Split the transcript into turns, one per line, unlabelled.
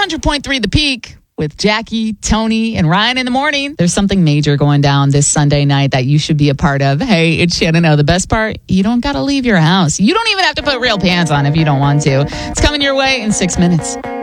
100.3 The Peak with Jackie, Tony, and Ryan in the morning. There's something major going down this Sunday night that you should be a part of. Hey, it's Shannon O. The best part, you don't got to leave your house. You don't even have to put real pants on if you don't want to. It's coming your way in 6 minutes.